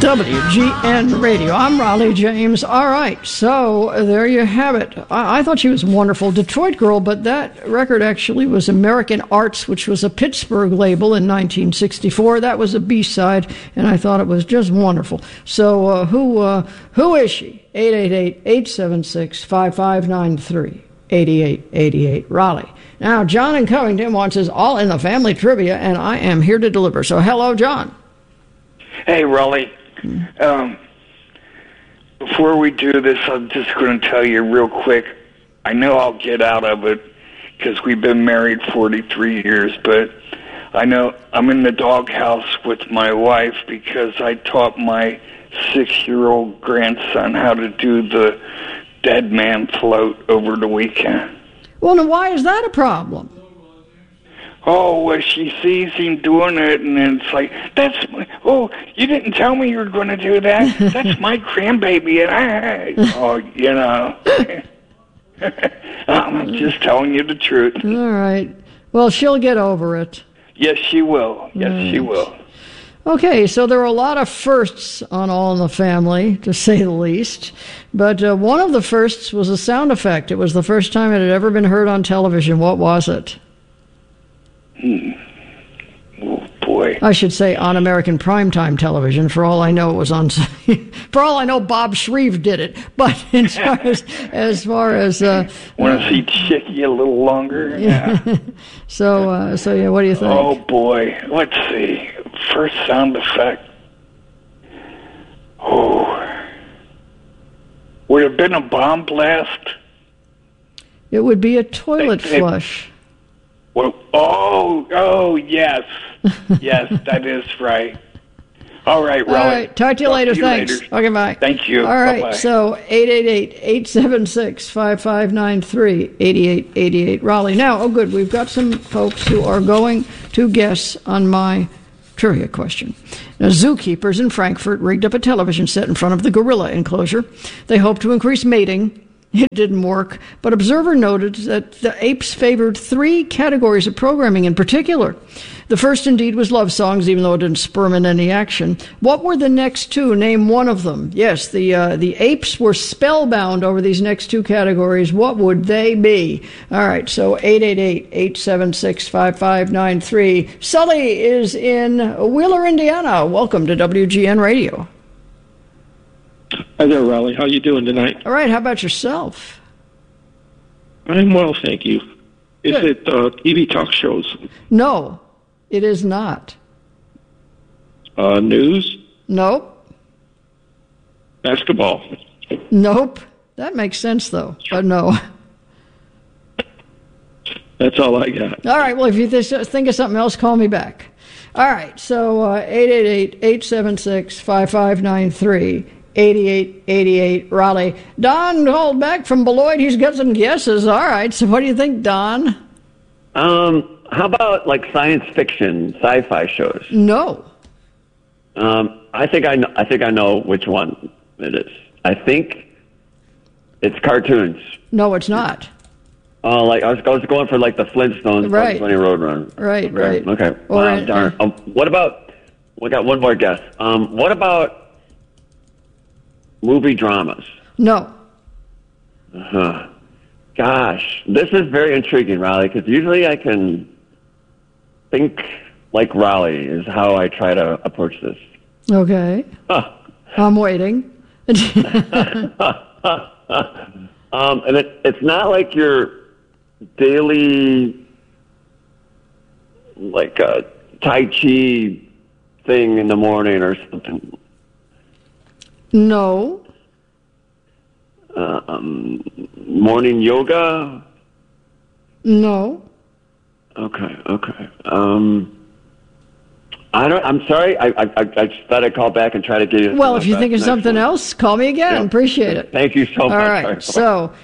WGN Radio. I'm Raleigh James. All right, so there you have it. I thought she was a wonderful Detroit girl, but that record actually was American Arts, which was a Pittsburgh label in 1964. That was a B-side, and I thought it was just wonderful. So who is she? 888-876-5593. 8888 Raleigh. Now, John in Covington wants us all in the family trivia, and I am here to deliver. So hello, John. Hey, Raleigh. Before we do this, I'm just going to tell you real quick. I know I'll get out of it because we've been married 43 years, but I know I'm in the doghouse with my wife because I taught my 6-year-old grandson how to do the dead man float over the weekend. Well, now why is that a problem? Oh, well, she sees him doing it, and it's like, you didn't tell me you were going to do that. That's my grandbaby, I'm just telling you the truth. All right. Well, she'll get over it. Yes, she will. Yes, she will. Okay, so there were a lot of firsts on All in the Family, to say the least. But one of the firsts was a sound effect. It was the first time it had ever been heard on television. What was it? Oh, boy. I should say on American primetime television. For all I know, it was on. For all I know, Bob Shreve did it. But as far as want to see Chicky a little longer? Yeah. So yeah, what do you think? Oh boy, let's see. First sound effect. Oh, would it have been a bomb blast? It would be a toilet flush. Well, oh, yes. Yes, that is right. All right, Raleigh. All right, talk to you later. Thanks. Later. Okay, bye. Thank you. All right, Bye-bye. so 888-876-5593, 8888 Raleigh. Now, oh good, we've got some folks who are going to guess on my trivia question. Now, zookeepers in Frankfurt rigged up a television set in front of the gorilla enclosure. They hoped to increase mating. It didn't work, but observer noted that the apes favored 3 categories of programming in particular. The first, indeed, was love songs, even though it didn't spur them in any action. What were the next 2? Name one of them. Yes, the apes were spellbound over these next 2 categories. What would they be? All right, so 888-876-5593. Sully is in Wheeler, Indiana. Welcome to WGN Radio. Hi there, Raleigh. How you doing tonight? All right, how about yourself? I'm well, thank you. Is it TV talk shows? No, it is not. News? Nope. Basketball? Nope. That makes sense, though, but no. That's all I got. All right, well, if you think of something else, call me back. All right, so 888-876-5593. 8888 Raleigh. Don called back from Beloit. He's got some guesses. All right. So what do you think, Don? How about like science fiction, sci-fi shows? No. I think I know which one it is. I think it's cartoons. No, it's not. Like I was going for like the Flintstones, right? Funny Roadrunner. Right. Okay. Right. Okay. Wow, darn. What about? We got one more guess. What about movie dramas? No. Gosh, this is very intriguing, Raleigh, because usually I can think like Raleigh is how I try to approach this. Okay. I'm waiting. And it's not like your daily, like Tai Chi thing in the morning or something. No. Morning yoga? No. Okay. I'm sorry. I just thought I'd call back and try to get you. Well, if you think of something else, call me again. Yeah. Appreciate it. Thank you so much. All right. So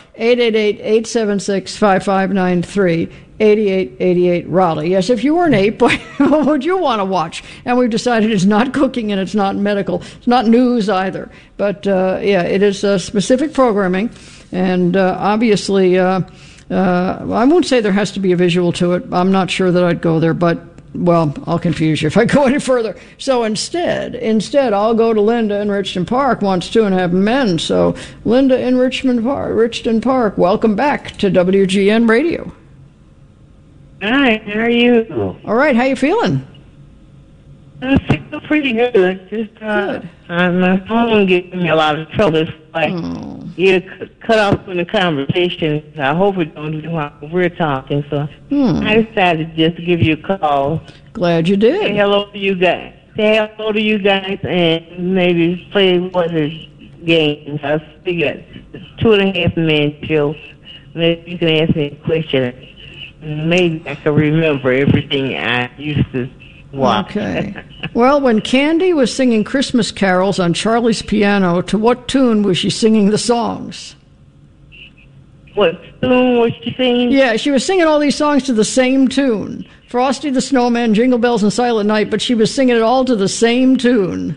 888-876-5593. 8888 Raleigh. Yes, if you were an ape, what would you want to watch? And we've decided it's not cooking and it's not medical. It's not news either. But, yeah, it is specific programming. And obviously, I won't say there has to be a visual to it. I'm not sure that I'd go there. But well, I'll confuse you if I go any further. So instead, I'll go to Linda in Richton Park, wants 2.5 men. So Linda in Richton Park, welcome back to WGN Radio. Hi, how are you? All right, how you feeling? I feel pretty good. Just Good. my phone giving me a lot of trouble. It's like you cut off from the conversation. I hope it don't do while we're talking. So I decided just to give you a call. Glad you did. Say hello to you guys. Say hello to you guys, and maybe play one of the games. I figured 2.5 men show. Maybe you can ask me a question. Maybe I can remember everything I used to watch. Okay. Well, when Candy was singing Christmas carols on Charlie's piano, to what tune was she singing the songs? What tune was she singing? Yeah, she was singing all these songs to the same tune. Frosty the Snowman, Jingle Bells, and Silent Night, but she was singing it all to the same tune.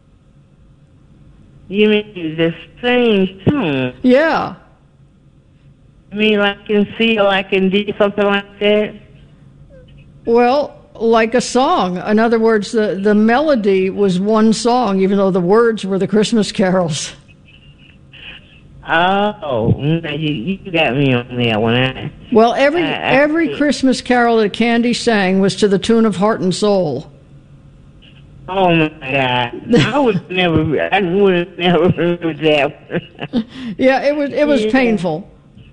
You mean the same tune? Yeah. You mean like in C or like in D, something like that? Well, like a song. In other words, the melody was one song, even though the words were the Christmas carols. Oh, you got me on that one. Well, every Christmas carol that Candy sang was to the tune of Heart and Soul. Oh my God! I would have never remembered that. Yeah, it was painful.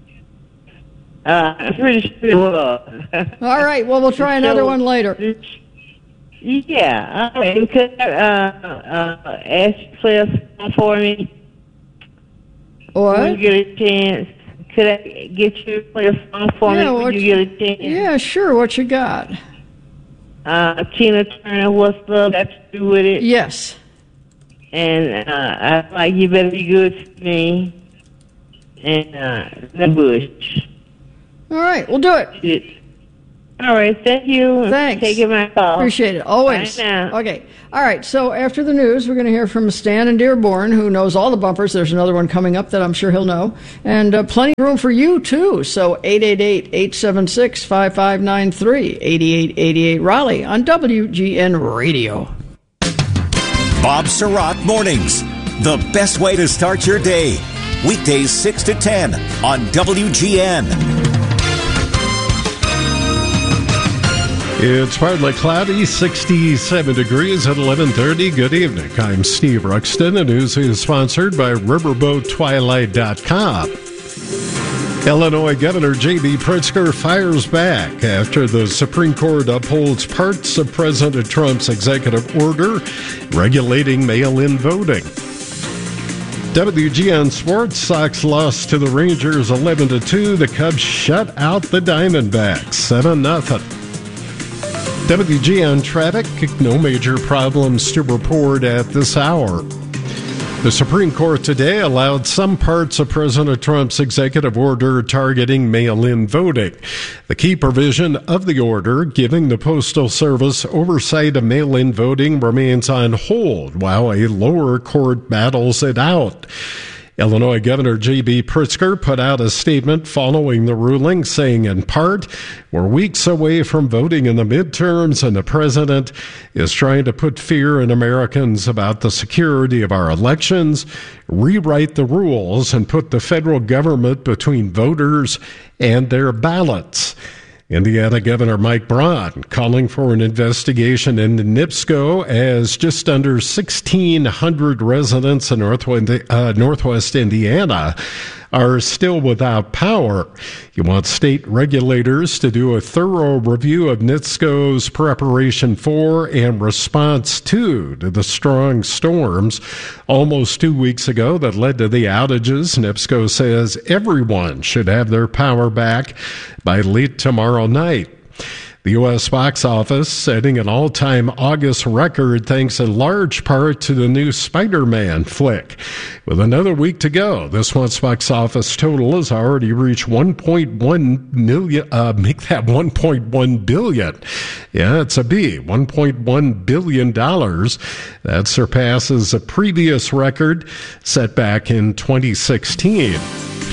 I'm pretty sure it was. All right, well, we'll try another one later. Yeah, all right. Could I ask you to play a song for me? What? When you get a chance, could I get you to play a song for me when you get a chance? Yeah, sure. What you got? Tina Turner, What's Love Got to Do With It? Yes. And I like You Better Be Good to Me. And The Bush. All right, we'll do it. All right, thank you. Thanks. Taking my call. Appreciate it. Always. Bye now. Okay. All right, so after the news, we're going to hear from Stan in Dearborn, who knows all the bumpers. There's another one coming up that I'm sure he'll know. And plenty of room for you, too. So 888-876-5593, 8888 Raleigh on WGN Radio. Bob Surratt Mornings, the best way to start your day. Weekdays 6 to 10 on WGN. It's partly cloudy, 67 degrees at 11:30. Good evening. I'm Steve Ruxton. The news is sponsored by RiverboatTwilight.com. Illinois Governor J.B. Pritzker fires back after the Supreme Court upholds parts of President Trump's executive order regulating mail-in voting. WGN Sports, Sox lost to the Rangers 11-2. The Cubs shut out the Diamondbacks 7-0. WGN traffic, no major problems to report at this hour. The Supreme Court today allowed some parts of President Trump's executive order targeting mail-in voting. The key provision of the order, giving the Postal Service oversight of mail-in voting, remains on hold while a lower court battles it out. Illinois Governor J.B. Pritzker put out a statement following the ruling, saying in part, "We're weeks away from voting in the midterms, and the president is trying to put fear in Americans about the security of our elections, rewrite the rules, and put the federal government between voters and their ballots." Indiana Governor Mike Braun calling for an investigation into NIPSCO, as just under 1,600 residents in Northwest Indiana are still without power. He wants state regulators to do a thorough review of NIPSCO's preparation for and response to the strong storms almost 2 weeks ago that led to the outages. NIPSCO says everyone should have their power back by late tomorrow night. The U.S. box office setting an all-time August record thanks in large part to the new Spider-Man flick. With another week to go, this month's box office total has already reached 1.1 million, make that 1.1 billion. Yeah, it's a B, $1.1 billion. That surpasses a previous record set back in 2016.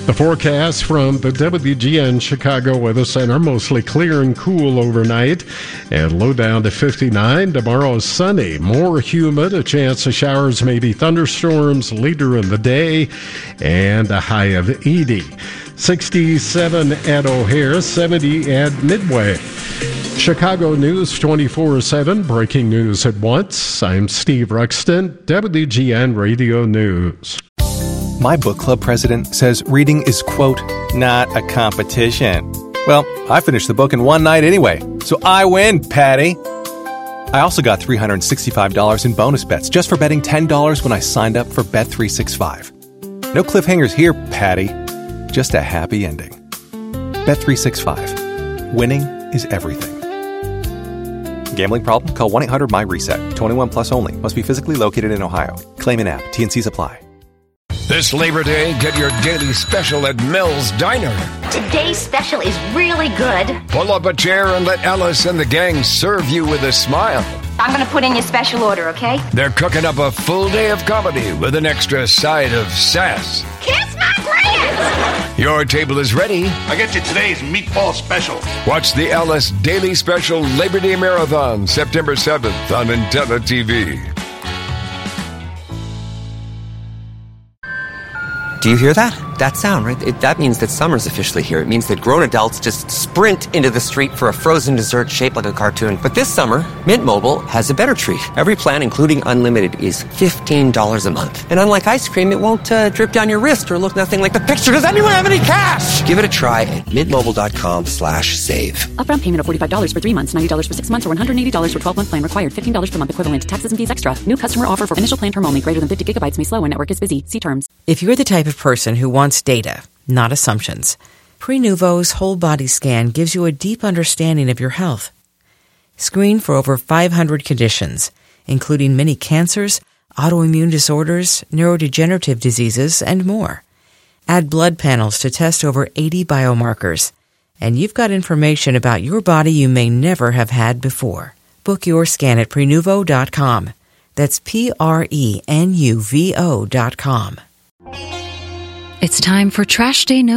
The forecast from the WGN Chicago Weather Center, mostly clear and cool overnight, and low down to 59. Tomorrow sunny, more humid, a chance of showers, maybe thunderstorms later in the day, and a high of 80. 67 at O'Hare, 70 at Midway. Chicago News 24/7, breaking news at once. I'm Steve Ruxton, WGN Radio News. My book club president says reading is, quote, not a competition. Well, I finished the book in one night anyway, so I win, Patty. I also got $365 in bonus bets just for betting $10 when I signed up for Bet365. No cliffhangers here, Patty. Just a happy ending. Bet365. Winning is everything. Gambling problem? Call 1-800-MY-RESET. 21 plus only. Must be physically located in Ohio. Claim in app. T&Cs apply. This Labor Day, get your daily special at Mel's Diner. Today's special is really good. Pull up a chair and let Alice and the gang serve you with a smile. I'm going to put in your special order, okay? They're cooking up a full day of comedy with an extra side of sass. Kiss my grits! Your table is ready. I get you today's meatball special. Watch the Alice Daily Special Labor Day Marathon, September 7th on Intella TV. Do you hear that? That sound, right? That means that summer's officially here. It means that grown adults just sprint into the street for a frozen dessert shaped like a cartoon. But this summer, Mint Mobile has a better treat. Every plan, including unlimited, is $15 a month. And unlike ice cream, it won't drip down your wrist or look nothing like the picture. Does anyone have any cash? Give it a try at mintmobile.com/save. Upfront payment of $45 for 3 months, $90 for 6 months, or $180 for 12-month plan required. $15 per month equivalent. Taxes and fees extra. New customer offer for initial plan term only. Greater than 50 gigabytes may slow when network is busy. See terms. If you're the type of person who wants data, not assumptions, Prenuvo's whole body scan gives you a deep understanding of your health. Screen for over 500 conditions, including many cancers, autoimmune disorders, neurodegenerative diseases, and more. Add blood panels to test over 80 biomarkers, and you've got information about your body you may never have had before. Book your scan at Prenuvo.com. That's Prenuvo.com. It's time for Trash Day No